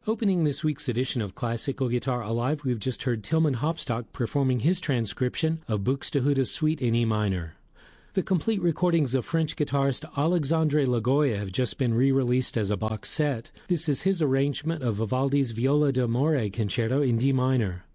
Opening this week's edition of Classical Guitar Alive, we've just heard Tilman Hopstock performing his transcription of Buxtehude's Suite in E minor. The complete recordings of French guitarist Alexandre Lagoya have just been re-released as a box set. This is his arrangement of Vivaldi's Viola d'Amore Concerto in D minor.